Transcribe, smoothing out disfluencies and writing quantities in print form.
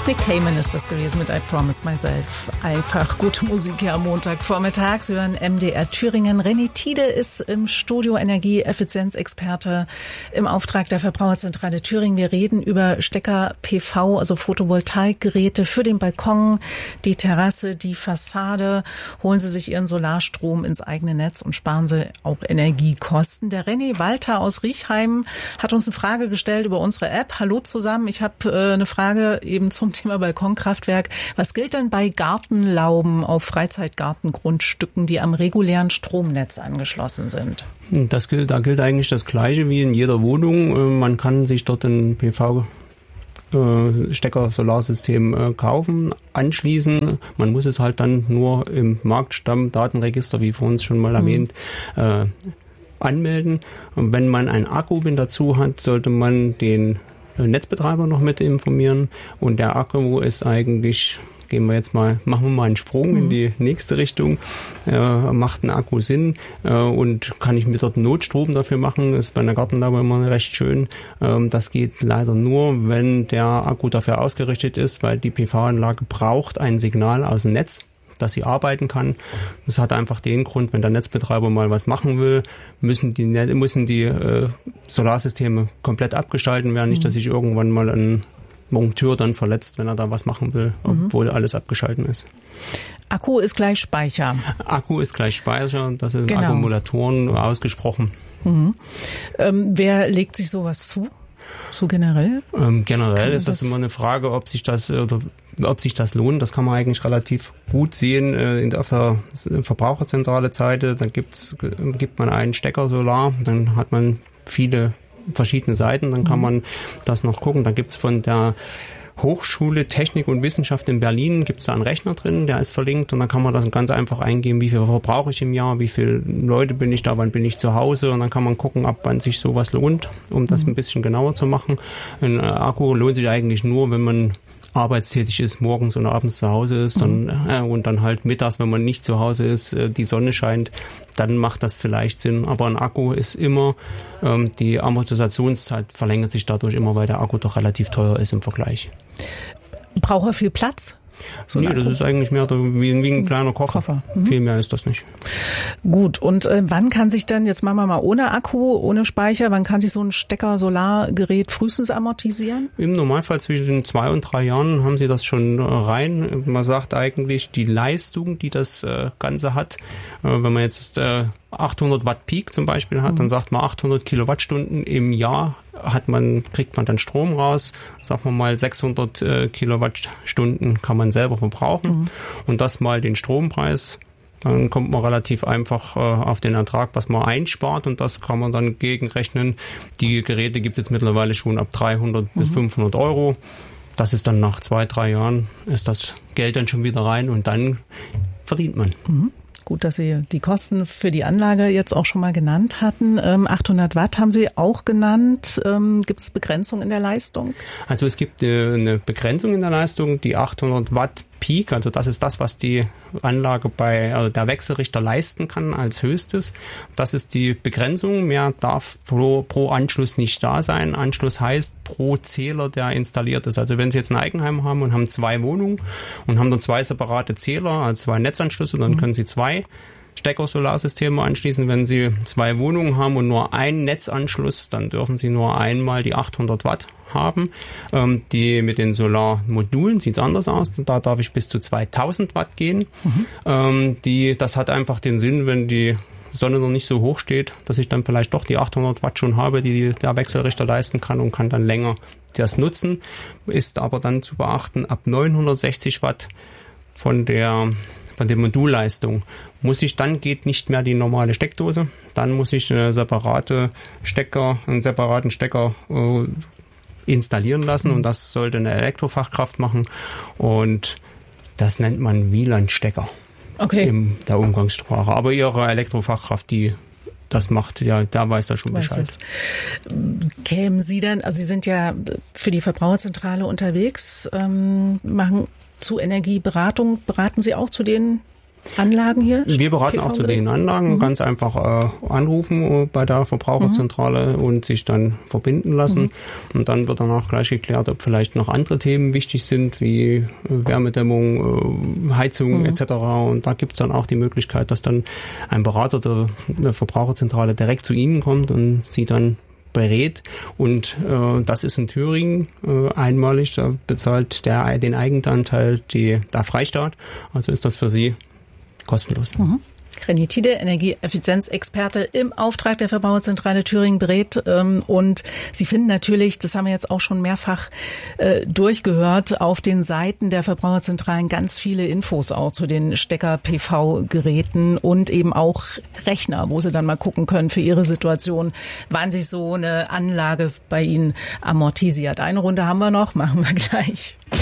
Nick Cayman ist das gewesen mit I Promise Myself. Einfach gute Musik hier am Montagvormittag. Sie hören MDR Thüringen. René Tiede ist im Studio, Energieeffizienzexperte im Auftrag der Verbraucherzentrale Thüringen. Wir reden über Stecker-PV, also Photovoltaikgeräte für den Balkon, die Terrasse, die Fassade. Holen Sie sich Ihren Solarstrom ins eigene Netz und sparen Sie auch Energiekosten. Der René Walter aus Riechheim hat uns eine Frage gestellt über unsere App. Hallo zusammen, ich habe eine Frage eben zum Thema Balkonkraftwerk. Was gilt denn bei Gartenlauben auf Freizeitgartengrundstücken, die am regulären Stromnetz angeschlossen sind? Da gilt eigentlich das Gleiche wie in jeder Wohnung. Man kann sich dort ein PV-Stecker-Solarsystem kaufen, anschließen. Man muss es halt dann nur im Marktstammdatenregister, wie vorhin schon mal erwähnt, anmelden. Und wenn man einen Akku mit dazu hat, sollte man den Netzbetreiber noch mit informieren. Und der Akku ist eigentlich, machen wir mal einen Sprung in die nächste Richtung. Macht ein Akku Sinn und kann ich mir dort einen Notstrom dafür machen? Ist bei einer Gartenlaube immer recht schön. Das geht leider nur, wenn der Akku dafür ausgerichtet ist, weil die PV-Anlage braucht ein Signal aus dem Netz, dass sie arbeiten kann. Das hat einfach den Grund, wenn der Netzbetreiber mal was machen will, müssen die Solarsysteme komplett abgeschalten werden. Nicht, dass sich irgendwann mal ein Monteur dann verletzt, wenn er da was machen will, obwohl alles abgeschalten ist. Akku ist gleich Speicher. Akku ist gleich Speicher, das ist genau. Akkumulatoren ausgesprochen. Wer legt sich sowas zu? So generell? Generell ist das immer eine Frage, ob sich das lohnt. Das kann man eigentlich relativ gut sehen auf der Verbraucherzentrale-Seite. Dann gibt man einen Stecker Solar, dann hat man viele verschiedene Seiten, dann kann man das noch gucken. Da gibt's von der Hochschule Technik und Wissenschaft in Berlin, gibt's da einen Rechner drin, der ist verlinkt und dann kann man das ganz einfach eingeben, wie viel verbrauche ich im Jahr, wie viele Leute bin ich da, wann bin ich zu Hause und dann kann man gucken, ab wann sich sowas lohnt, um das ein bisschen genauer zu machen. Ein Akku lohnt sich eigentlich nur, wenn man arbeitstätig ist, morgens und abends zu Hause ist und dann halt mittags, wenn man nicht zu Hause ist, die Sonne scheint, dann macht das vielleicht Sinn. Aber ein Akku ist immer, die Amortisationszeit verlängert sich dadurch immer, weil der Akku doch relativ teuer ist im Vergleich. Braucht er viel Platz? So das ist eigentlich mehr wie ein kleiner Koffer. Viel mehr ist das nicht. Gut, und wann kann sich dann, jetzt machen wir mal ohne Akku, ohne Speicher, wann kann sich so ein Stecker-Solargerät frühestens amortisieren? Im Normalfall zwischen 2 und 3 Jahren haben Sie das schon rein. Man sagt eigentlich, die Leistung, die das Ganze hat, wenn man jetzt 800 Watt Peak zum Beispiel hat, dann sagt man 800 Kilowattstunden im Jahr kriegt man dann Strom raus. Sagen wir mal 600 Kilowattstunden kann man selber verbrauchen und das mal den Strompreis. Dann kommt man relativ einfach auf den Ertrag, was man einspart und das kann man dann gegenrechnen. Die Geräte gibt es jetzt mittlerweile schon ab 300 bis 500 Euro. Das ist dann nach 2-3 Jahren, ist das Geld dann schon wieder rein und dann verdient man. Gut, dass Sie die Kosten für die Anlage jetzt auch schon mal genannt hatten. 800 Watt haben Sie auch genannt. Gibt es Begrenzung in der Leistung? Also es gibt eine Begrenzung in der Leistung. Die 800 Watt Peak, also das ist das, was die Anlage der Wechselrichter leisten kann als höchstes. Das ist die Begrenzung. Mehr darf pro Anschluss nicht da sein. Anschluss heißt pro Zähler, der installiert ist. Also wenn Sie jetzt ein Eigenheim haben und haben 2 Wohnungen und haben dann 2 separate Zähler, also 2 Netzanschlüsse, dann können Sie 2 Stecker-Solarsysteme anschließen. Wenn Sie 2 Wohnungen haben und nur einen Netzanschluss, dann dürfen Sie nur einmal die 800 Watt haben. Die mit den Solarmodulen sieht es anders aus. Da darf ich bis zu 2000 Watt gehen. Das hat einfach den Sinn, wenn die Sonne noch nicht so hoch steht, dass ich dann vielleicht doch die 800 Watt schon habe, die der Wechselrichter leisten kann und kann dann länger das nutzen. Ist aber dann zu beachten, ab 960 Watt von der Modulleistung geht nicht mehr die normale Steckdose. Dann muss ich einen separaten Stecker installieren lassen und das sollte eine Elektrofachkraft machen und das nennt man Wielandstecker in der Umgangssprache. Aber Ihre Elektrofachkraft, die das macht, ja, da weiß er schon Bescheid. Kämen Sie dann, also Sie sind ja für die Verbraucherzentrale unterwegs, machen zu Energieberatung, beraten Sie auch zu den Anlagen hier? Wir beraten auch zu den Anlagen, ganz einfach anrufen bei der Verbraucherzentrale und sich dann verbinden lassen. Und dann wird danach gleich geklärt, ob vielleicht noch andere Themen wichtig sind, wie Wärmedämmung, Heizung etc. Und da gibt es dann auch die Möglichkeit, dass dann ein Berater der Verbraucherzentrale direkt zu Ihnen kommt und Sie dann berät. Und das ist in Thüringen einmalig. Da bezahlt den Eigenanteil der Freistaat. Also ist das für Sie kostenlos. Renitide, Energieeffizienzexperte im Auftrag der Verbraucherzentrale Thüringen berät. Und Sie finden natürlich, das haben wir jetzt auch schon mehrfach durchgehört, auf den Seiten der Verbraucherzentralen ganz viele Infos auch zu den Stecker-PV-Geräten und eben auch Rechner, wo Sie dann mal gucken können für Ihre Situation, wann sich so eine Anlage bei Ihnen amortisiert. Eine Runde haben wir noch, machen wir gleich.